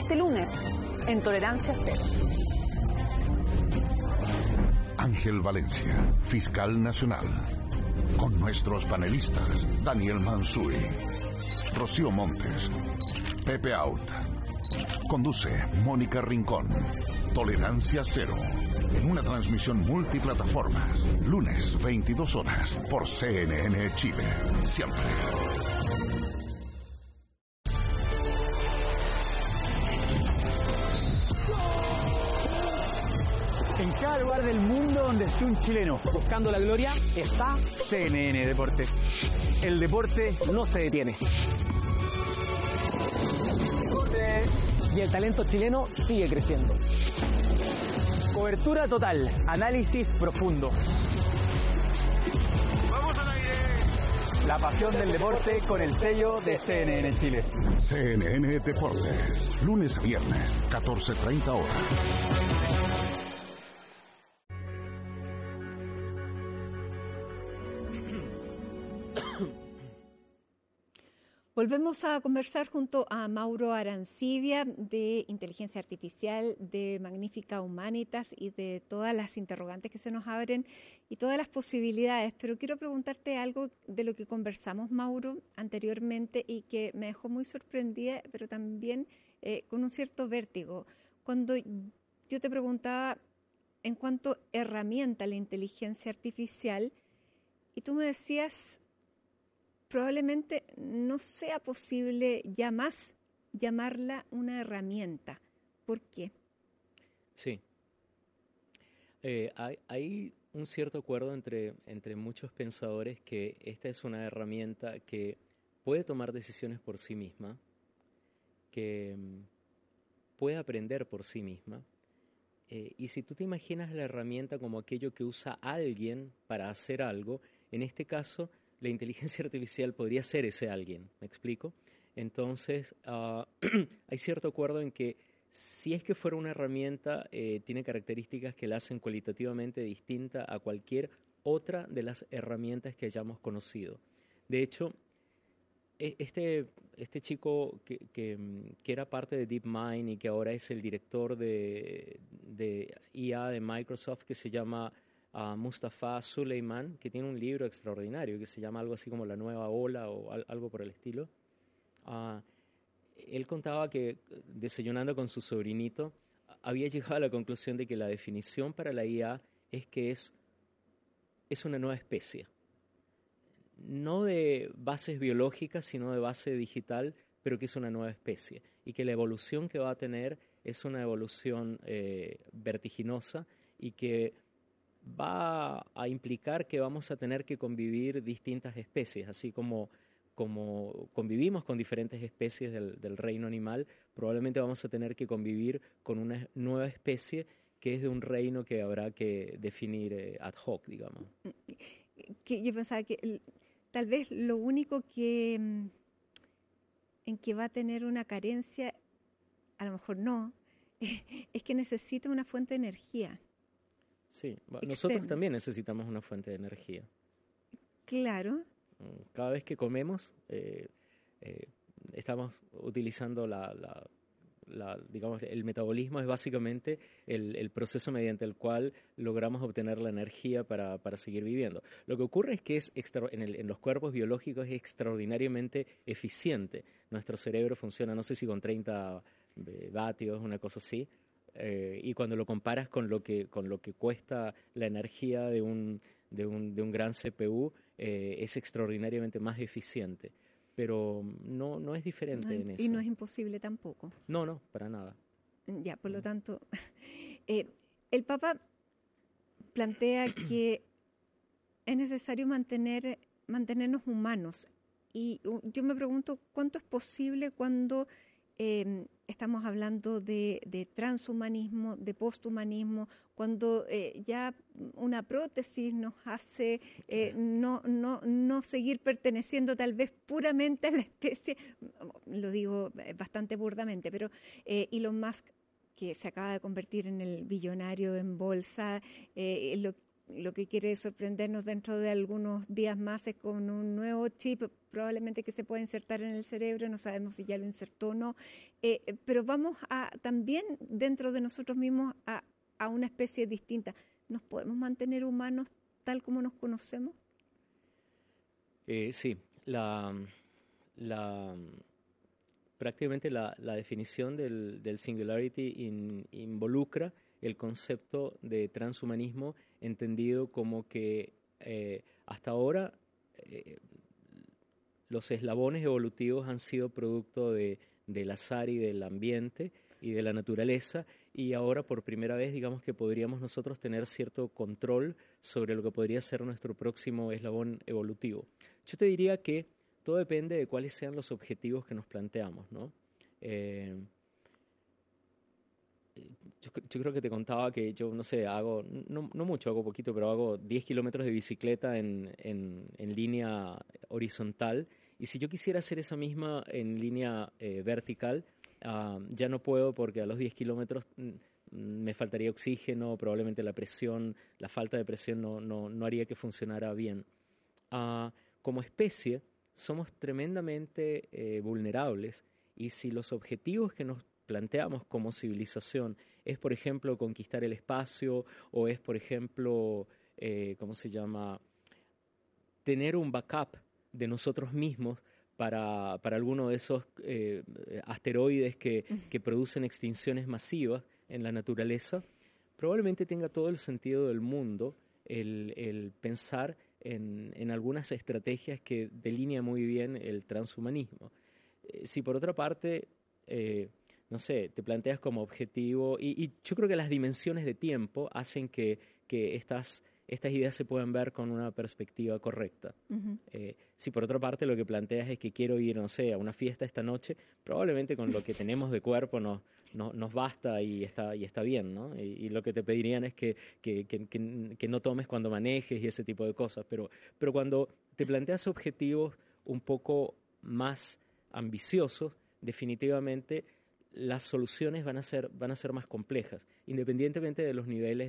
este lunes en Tolerancia Cero. Ángel Valencia, fiscal nacional. Con nuestros panelistas, Daniel Mansuy, Rocío Montes, Pepe Out. Conduce Mónica Rincón. Tolerancia Cero. En una transmisión multiplataformas. Lunes, 22 horas. Por CNN Chile. Siempre. En cada lugar del mundo donde esté un chileno buscando la gloria, está CNN Deportes. El deporte no se detiene. Y el talento chileno sigue creciendo. Cobertura total, análisis profundo. ¡Vamos al aire! La pasión del deporte con el sello de CNN Chile. CNN Deportes. Lunes a viernes, 14:30 horas. Volvemos a conversar junto a Mauro Arancibia de Inteligencia Artificial, de Magnífica Humanitas y de todas las interrogantes que se nos abren y todas las posibilidades. Pero quiero preguntarte algo de lo que conversamos, Mauro, anteriormente y que me dejó muy sorprendida, pero también con un cierto vértigo. Cuando yo te preguntaba en cuanto a herramienta la inteligencia artificial y tú me decías probablemente no sea posible ya más llamarla una herramienta. ¿Por qué? Sí. Hay un cierto acuerdo entre muchos pensadores que esta es una herramienta que puede tomar decisiones por sí misma, que puede aprender por sí misma. Y si tú te imaginas la herramienta como aquello que usa alguien para hacer algo, en este caso la inteligencia artificial podría ser ese alguien, ¿me explico? Entonces, hay cierto acuerdo en que si es que fuera una herramienta, tiene características que la hacen cualitativamente distinta a cualquier otra de las herramientas que hayamos conocido. De hecho, este chico que era parte de DeepMind y que ahora es el director de IA de Microsoft, que se llama Mustafa Suleyman, que tiene un libro extraordinario que se llama algo así como La Nueva Ola o algo por el estilo. Él contaba que desayunando con su sobrinito había llegado a la conclusión de que la definición para la IA es que es una nueva especie. No de bases biológicas, sino de base digital, pero que es una nueva especie. Y que la evolución que va a tener es una evolución vertiginosa y que va a implicar que vamos a tener que convivir distintas especies, así como convivimos con diferentes especies del reino animal, probablemente vamos a tener que convivir con una nueva especie que es de un reino que habrá que definir ad hoc, digamos. Que yo pensaba que tal vez lo único que en que va a tener una carencia, a lo mejor no, es que necesita una fuente de energía. Sí, nosotros también necesitamos una fuente de energía. Claro. Cada vez que comemos, estamos utilizando digamos, el metabolismo es básicamente el proceso mediante el cual logramos obtener la energía para seguir viviendo. Lo que ocurre es que en los cuerpos biológicos es extraordinariamente eficiente. Nuestro cerebro funciona, no sé si con 30 vatios, una cosa así. Y cuando lo comparas con lo que cuesta la energía de un gran CPU, es extraordinariamente más eficiente. Pero no es diferente en eso. Y no es imposible tampoco. No, para nada. Ya, por lo tanto, el Papa plantea que es necesario mantenernos humanos. Y yo me pregunto, ¿cuánto es posible cuando estamos hablando de transhumanismo, de posthumanismo, cuando ya una prótesis nos hace no seguir perteneciendo tal vez puramente a la especie, lo digo bastante burdamente, pero Elon Musk, que se acaba de convertir en el billonario en bolsa, lo que quiere sorprendernos dentro de algunos días más es con un nuevo chip, probablemente que se pueda insertar en el cerebro, no sabemos si ya lo insertó o no, pero vamos a también dentro de nosotros mismos a una especie distinta. ¿Nos podemos mantener humanos tal como nos conocemos? Sí, prácticamente la definición del singularity involucra el concepto de transhumanismo entendido como que hasta ahora los eslabones evolutivos han sido producto del azar y del ambiente y de la naturaleza, y ahora por primera vez digamos que podríamos nosotros tener cierto control sobre lo que podría ser nuestro próximo eslabón evolutivo. Yo te diría que todo depende de cuáles sean los objetivos que nos planteamos, ¿no? Yo creo que te contaba que yo, no sé, hago, no mucho, hago poquito, pero hago 10 kilómetros de bicicleta en línea horizontal, y si yo quisiera hacer esa misma en línea vertical, ya no puedo porque a los 10 kilómetros me faltaría oxígeno, probablemente la presión, la falta de presión no haría que funcionara bien. Como especie, somos tremendamente vulnerables, y si los objetivos que nos planteamos como civilización es, por ejemplo, conquistar el espacio, o es, por ejemplo, ¿cómo se llama?, tener un backup de nosotros mismos para alguno de esos asteroides que producen extinciones masivas en la naturaleza, probablemente tenga todo el sentido del mundo el pensar en algunas estrategias que delinean muy bien el transhumanismo. Si por otra parte, no sé, te planteas como objetivo, y yo creo que las dimensiones de tiempo hacen que estas ideas se puedan ver con una perspectiva correcta. Uh-huh. Si por otra parte lo que planteas es que quiero ir, no sé, a una fiesta esta noche, probablemente con lo que tenemos de cuerpo nos basta y está bien, ¿no? Y lo que te pedirían es que no tomes cuando manejes y ese tipo de cosas. Pero cuando te planteas objetivos un poco más ambiciosos, definitivamente las soluciones van a ser más complejas, independientemente de los niveles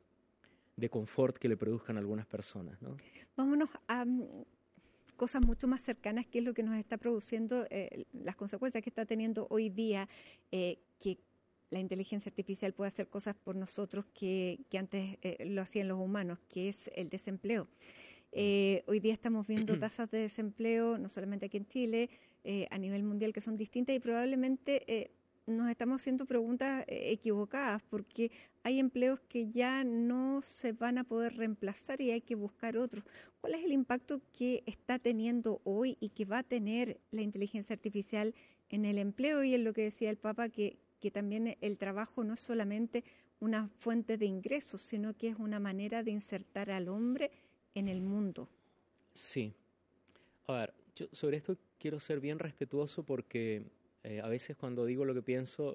de confort que le produzcan a algunas personas, ¿no? Vámonos a cosas mucho más cercanas, que es lo que nos está produciendo, las consecuencias que está teniendo hoy día, que la inteligencia artificial puede hacer cosas por nosotros que antes lo hacían los humanos, que es el desempleo. Hoy día estamos viendo tasas de desempleo, no solamente aquí en Chile, a nivel mundial, que son distintas, y probablemente nos estamos haciendo preguntas equivocadas, porque hay empleos que ya no se van a poder reemplazar y hay que buscar otros. ¿Cuál es el impacto que está teniendo hoy y que va a tener la inteligencia artificial en el empleo? Y en lo que decía el Papa, que también el trabajo no es solamente una fuente de ingresos, sino que es una manera de insertar al hombre en el mundo. Sí. A ver, yo sobre esto quiero ser bien respetuoso, porque a veces cuando digo lo que pienso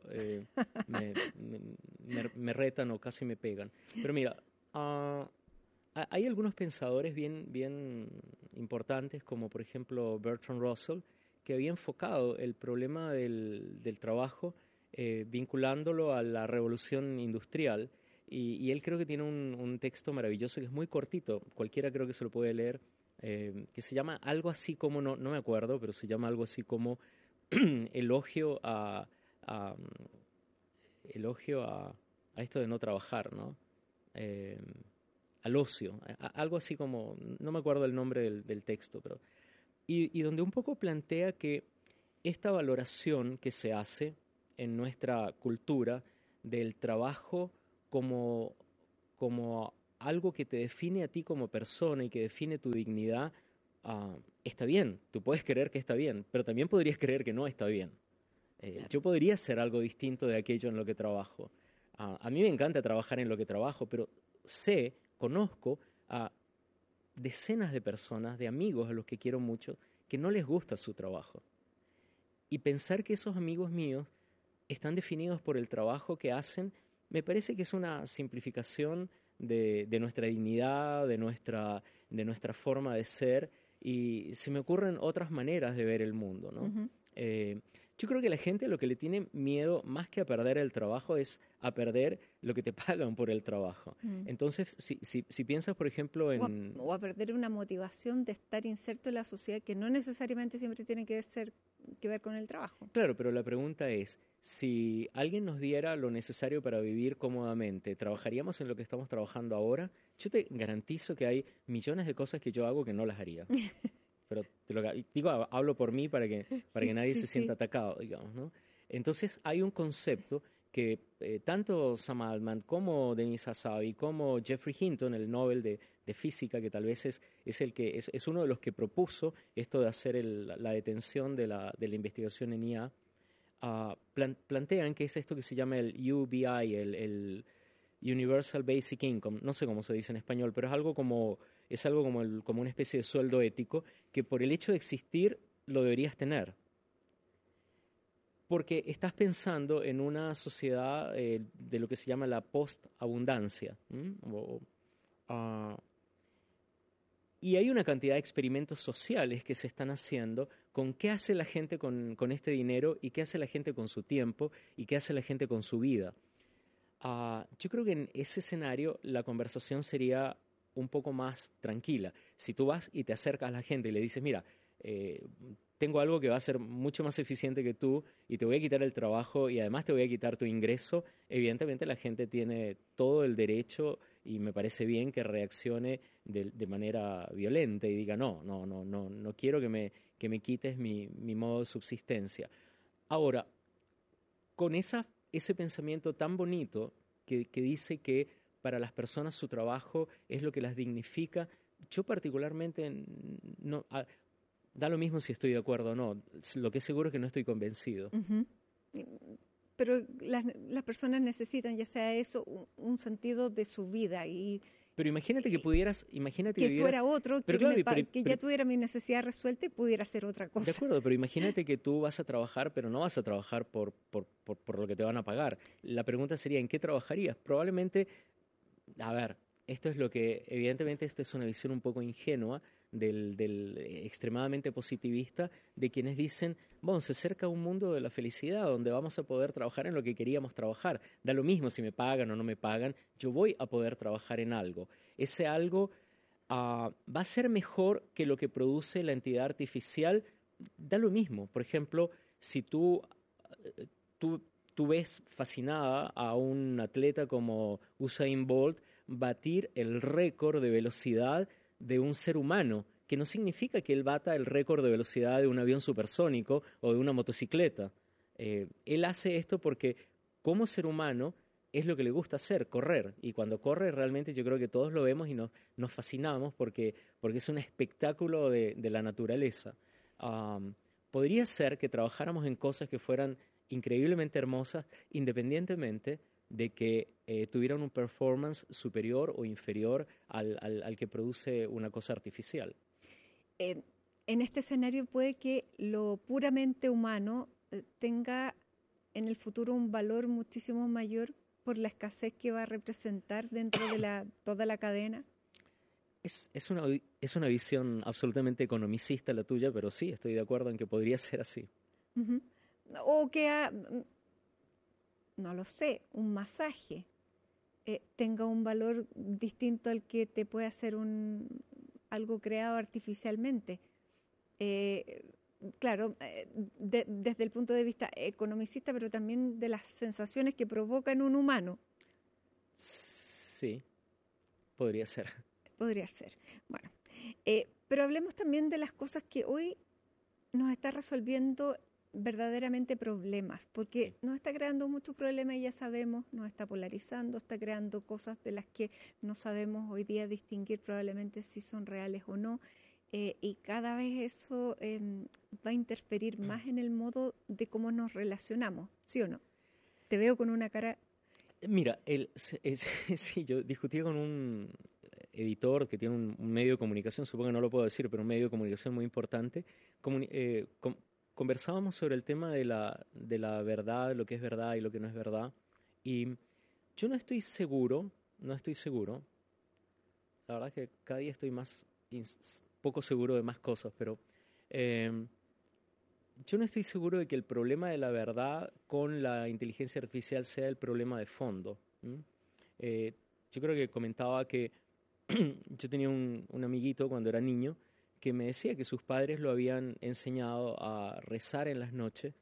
me retan o casi me pegan. Pero mira, hay algunos pensadores bien importantes, como por ejemplo Bertrand Russell, que había enfocado el problema del trabajo vinculándolo a la revolución industrial. Y él creo que tiene un texto maravilloso que es muy cortito, cualquiera creo que se lo puede leer, que se llama algo así como, no me acuerdo, pero se llama algo así como elogio a esto de no trabajar, ¿no? Al ocio, algo así como, no me acuerdo el nombre del texto, pero y donde un poco plantea que esta valoración que se hace en nuestra cultura del trabajo como algo que te define a ti como persona y que define tu dignidad, está bien, tú puedes creer que está bien, pero también podrías creer que no está bien. Claro. Yo podría hacer algo distinto de aquello en lo que trabajo. A mí me encanta trabajar en lo que trabajo, pero conozco a decenas de personas, de amigos a los que quiero mucho, que no les gusta su trabajo. Y pensar que esos amigos míos están definidos por el trabajo que hacen, me parece que es una simplificación de nuestra dignidad, de nuestra forma de ser, y se me ocurren otras maneras de ver el mundo, ¿no? Uh-huh. Yo creo que la gente lo que le tiene miedo más que a perder el trabajo es a perder lo que te pagan por el trabajo. Entonces, si piensas, por ejemplo, o a perder una motivación de estar inserto en la sociedad que no necesariamente siempre tiene que ver con el trabajo. Claro, pero la pregunta es, si alguien nos diera lo necesario para vivir cómodamente, ¿trabajaríamos en lo que estamos trabajando ahora? Yo te garantizo que hay millones de cosas que yo hago que no las haría. Pero hablo por mí para que nadie se sienta atacado, digamos, ¿no? Entonces hay un concepto que tanto Sam Altman como Denis Hassabis como Geoffrey Hinton, el Nobel de física, que tal vez es uno de los que propuso esto de hacer la detención de la investigación en IA, plantean que es esto que se llama el UBI, el Universal Basic Income, no sé cómo se dice en español, pero es algo como una especie de sueldo ético que por el hecho de existir lo deberías tener. Porque estás pensando en una sociedad de lo que se llama la post-abundancia. Y hay una cantidad de experimentos sociales que se están haciendo con qué hace la gente con este dinero y qué hace la gente con su tiempo y qué hace la gente con su vida. Yo creo que en ese escenario la conversación sería un poco más tranquila. Si tú vas y te acercas a la gente y le dices, mira, tengo algo que va a ser mucho más eficiente que tú y te voy a quitar el trabajo y además te voy a quitar tu ingreso, evidentemente la gente tiene todo el derecho y me parece bien que reaccione de manera violenta y diga, no quiero que me quites mi modo de subsistencia. Ahora, con ese pensamiento tan bonito que dice que para las personas su trabajo es lo que las dignifica, yo particularmente no, da lo mismo si estoy de acuerdo o no, lo que es seguro es que no estoy convencido. Uh-huh. Pero las personas necesitan, ya sea eso, un sentido de su vida pero imagínate que pudieras, que fuera otro, que ya tuviera mi necesidad resuelta y pudiera hacer otra cosa. De acuerdo, pero imagínate que tú vas a trabajar, pero no vas a trabajar por lo que te van a pagar. La pregunta sería, ¿en qué trabajarías? Probablemente, a ver, evidentemente esto es una visión un poco ingenua del extremadamente positivista de quienes dicen, bueno, se acerca un mundo de la felicidad donde vamos a poder trabajar en lo que queríamos trabajar. Da lo mismo si me pagan o no me pagan, yo voy a poder trabajar en algo. Ese algo va a ser mejor que lo que produce la entidad artificial, da lo mismo. Por ejemplo, si tú ves fascinada a un atleta como Usain Bolt batir el récord de velocidad de un ser humano, que no significa que él bata el récord de velocidad de un avión supersónico o de una motocicleta. Él hace esto porque como ser humano es lo que le gusta hacer, correr. Y cuando corre realmente yo creo que todos lo vemos y nos fascinamos porque es un espectáculo de la naturaleza. Podría ser que trabajáramos en cosas que fueran increíblemente hermosas independientemente de que tuvieran un performance superior o inferior al que produce una cosa artificial. En este escenario puede que lo puramente humano tenga en el futuro un valor muchísimo mayor por la escasez que va a representar dentro de toda la cadena. Es una visión absolutamente economicista la tuya, pero sí, estoy de acuerdo en que podría ser así. Uh-huh. O que no lo sé, un masaje tenga un valor distinto al que te puede hacer algo creado artificialmente. Claro, desde el punto de vista economicista, pero también de las sensaciones que provoca en un humano. Sí, podría ser. Podría ser. Bueno, pero hablemos también de las cosas que hoy nos está resolviendo verdaderamente problemas, porque sí, nos está creando muchos problemas y ya sabemos, nos está polarizando, está creando cosas de las que no sabemos hoy día distinguir probablemente si son reales o no, y cada vez eso va a interferir más en el modo de cómo nos relacionamos, ¿sí o no? Te veo con una cara... Mira, sí, yo discutí con un editor que tiene un medio de comunicación, supongo que no lo puedo decir, pero un medio de comunicación muy importante, conversábamos sobre el tema de la verdad, lo que es verdad y lo que no es verdad. Y yo no estoy seguro, la verdad es que cada día estoy poco seguro de más cosas, pero yo no estoy seguro de que el problema de la verdad con la inteligencia artificial sea el problema de fondo. Yo creo que comentaba que yo tenía un amiguito cuando era niño que me decía que sus padres lo habían enseñado a rezar en las noches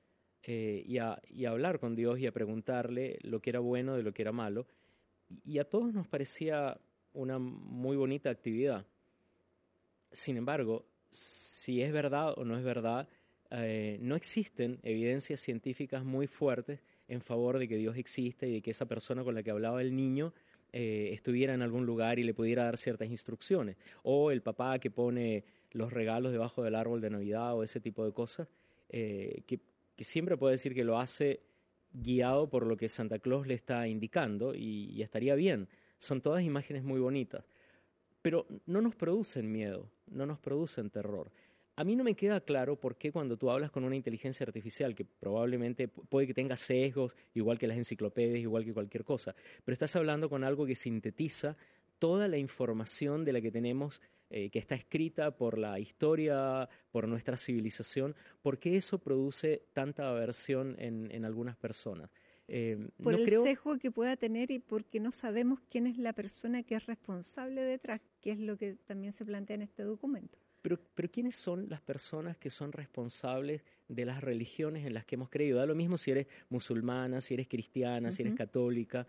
y a hablar con Dios y a preguntarle lo que era bueno de lo que era malo. Y a todos nos parecía una muy bonita actividad. Sin embargo, si es verdad o no es verdad, no existen evidencias científicas muy fuertes en favor de que Dios existe y de que esa persona con la que hablaba el niño estuviera en algún lugar y le pudiera dar ciertas instrucciones. O el papá que pone los regalos debajo del árbol de Navidad o ese tipo de cosas, que siempre puede decir que lo hace guiado por lo que Santa Claus le está indicando y estaría bien. Son todas imágenes muy bonitas, pero no nos producen miedo, no nos producen terror. A mí no me queda claro por qué cuando tú hablas con una inteligencia artificial, que probablemente puede que tenga sesgos, igual que las enciclopedias, igual que cualquier cosa, pero estás hablando con algo que sintetiza toda la información de la que tenemos, que está escrita por la historia, por nuestra civilización, ¿por qué eso produce tanta aversión en algunas personas? Por el sesgo que pueda tener y porque no sabemos quién es la persona que es responsable detrás, que es lo que también se plantea en este documento. Pero ¿quiénes son las personas que son responsables de las religiones en las que hemos creído? Da lo mismo si eres musulmana, si eres cristiana, si eres católica.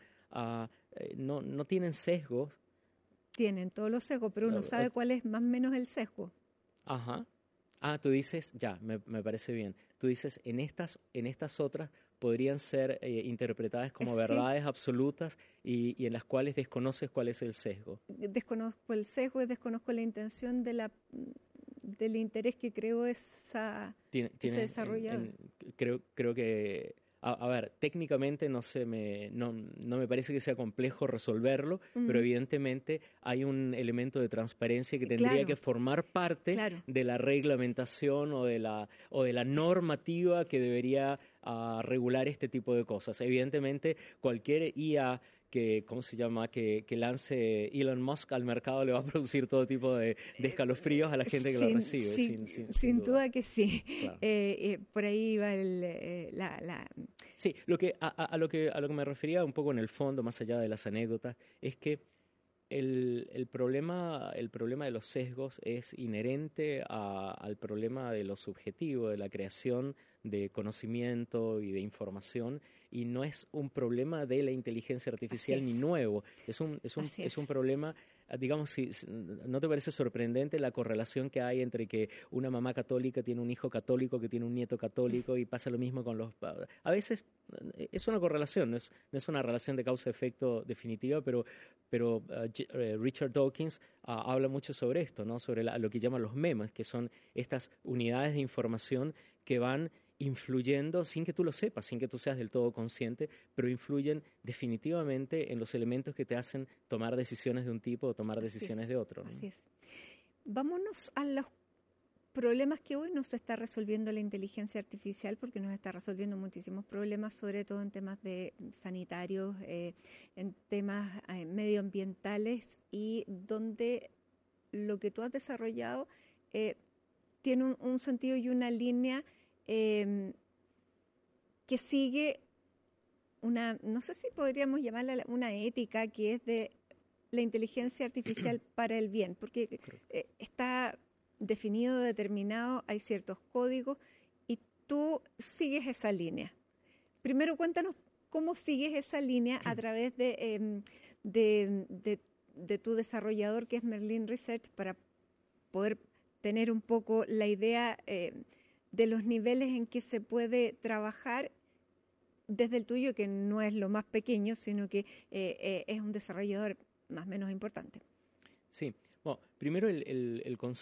No tienen sesgos. Tienen todos los sesgos, pero uno sabe cuál es más o menos el sesgo. Ajá. Tú dices, ya, me parece bien. Tú dices, en estas otras podrían ser interpretadas como verdades absolutas y en las cuales desconoces cuál es el sesgo. Desconozco el sesgo y desconozco la intención del interés que creó ese desarrollador. Creo que... A ver, técnicamente no me parece que sea complejo resolverlo, pero evidentemente hay un elemento de transparencia que tendría que formar parte de la reglamentación o de la normativa que debería regular este tipo de cosas. Evidentemente, cualquier IA que lance Elon Musk al mercado le va a producir todo tipo de escalofríos a la gente que lo recibe. Sin duda que sí. Claro. Por ahí va Sí, a lo que me refería un poco en el fondo, más allá de las anécdotas, es que el problema de los sesgos es inherente al problema de lo subjetivo, de la creación de conocimiento y de información, y no es un problema de la inteligencia artificial ni nuevo. Es un problema, digamos, si ¿no te parece sorprendente la correlación que hay entre que una mamá católica tiene un hijo católico que tiene un nieto católico y pasa lo mismo con los... A veces es una correlación, no es una relación de causa-efecto definitiva, pero Richard Dawkins habla mucho sobre esto, ¿no? Sobre lo que llaman los memes, que son estas unidades de información que van influyendo sin que tú lo sepas, sin que tú seas del todo consciente, pero influyen definitivamente en los elementos que te hacen tomar decisiones de un tipo o tomar decisiones de otro, ¿no? Así es. Vámonos a los problemas que hoy nos está resolviendo la inteligencia artificial, porque nos está resolviendo muchísimos problemas, sobre todo en temas sanitarios, en temas medioambientales, y donde lo que tú has desarrollado tiene un sentido y una línea que sigue no sé si podríamos llamarla una ética, que es de la inteligencia artificial para el bien, porque está definido, determinado, hay ciertos códigos y tú sigues esa línea. Primero cuéntanos cómo sigues esa línea a través de tu desarrollador, que es Merlin Research, para poder tener un poco la idea de los niveles en que se puede trabajar desde el tuyo, que no es lo más pequeño, sino que es un desarrollador más o menos importante. Sí, bueno, primero el concepto